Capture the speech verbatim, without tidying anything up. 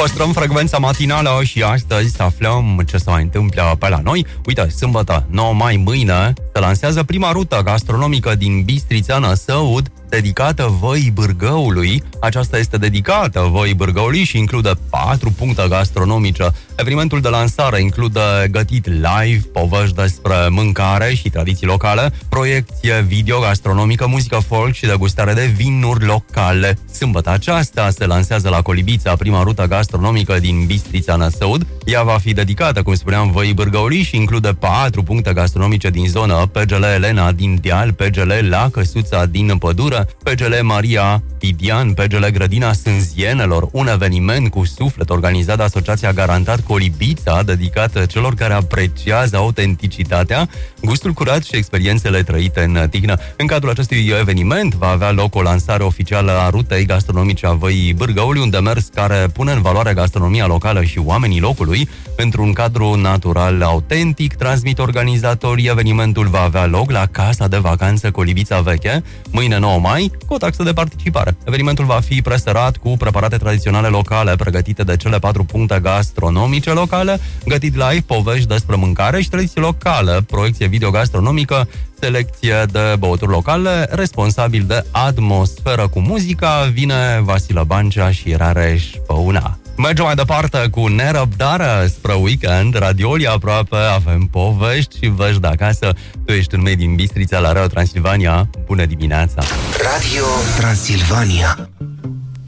Păstrăm frecvența matinală și astăzi să aflăm ce se mai întâmplă pe la noi. Uite, sâmbătă, nouă mai, mâine, se lansează prima rută gastronomică din Bistrița Năsăud, dedicată Văii Bârgăului. Aceasta este dedicată Văii Bârgăului și include patru puncte gastronomice. Evenimentul de lansare include gătit live, povești despre mâncare și tradiții locale, proiecție video gastronomică, muzică folk și degustare de vinuri locale. Sâmbătă aceasta se lansează la Colibița prima rută gastronomică din Bistrița Năsăud. Ea va fi dedicată, cum spuneam, Văii Bârgăului și include patru puncte gastronomice din zonă: P G L Elena din Deal, P G L La Căsuța din Pădură, P G L Maria Pidian, P G L Grădina Sânzienelor, un eveniment cu suflet organizat de Asociația Garantat Colibița, dedicat celor care apreciază autenticitatea, gustul curat și experiențele trăite în Tihnă. În cadrul acestui eveniment va avea loc o lansare oficială a rutei gastronomice a Văii Bârgăului, un demers care pune în valoare gastronomia locală și oamenii locului într-un cadru natural autentic. Transmit organizatorii, evenimentul va avea loc la Casa de Vacanță Colibița Veche, mâine nouă mai, cu o taxă de participare. Evenimentul va fi preserat cu preparate tradiționale locale pregătite de cele patru puncte gastronomice locale, gătit live, povești despre mâncare și tradiții locale, proiecție video gastronomică, selecție de băuturi locale, responsabil de atmosferă cu muzica, vine Vasilă Bancea și Rareș Păuna. Mergem mai departe cu nerăbdare spre weekend. Radiolia aproape, avem povești și vești de acasă. Tu ești în Made in Bistrița la Radio Transilvania. Bună dimineața! Radio Transilvania.